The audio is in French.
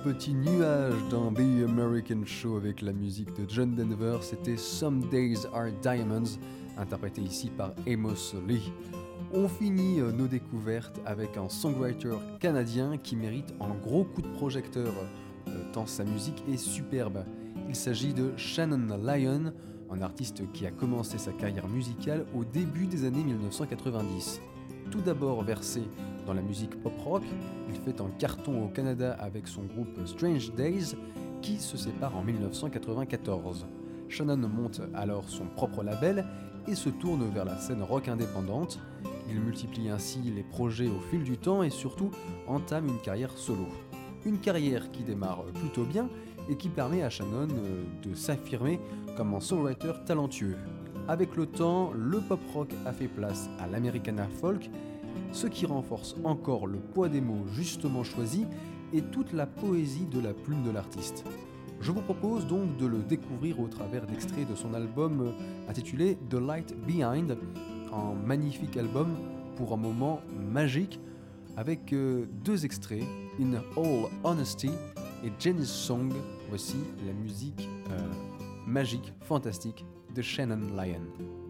petit nuage dans The American Show avec la musique de John Denver, c'était Some Days Are Diamonds, interprété ici par Amos Lee. On finit nos découvertes avec un songwriter canadien qui mérite un gros coup de projecteur, tant sa musique est superbe. Il s'agit de Shannon Lyon, un artiste qui a commencé sa carrière musicale au début des années 1990. Tout d'abord versé dans la musique pop-rock, il fait un carton au Canada avec son groupe Strange Days qui se sépare en 1994. Shannon monte alors son propre label et se tourne vers la scène rock indépendante. Il multiplie ainsi les projets au fil du temps et surtout entame une carrière solo. Une carrière qui démarre plutôt bien et qui permet à Shannon de s'affirmer comme un songwriter talentueux. Avec le temps, le pop-rock a fait place à l'Americana folk, ce qui renforce encore le poids des mots justement choisis et toute la poésie de la plume de l'artiste. Je vous propose donc de le découvrir au travers d'extraits de son album intitulé The Light Behind, un magnifique album pour un moment magique avec deux extraits, In All Honesty et Jenny's Song. Voici la musique magique, fantastique de Shannon Lyon.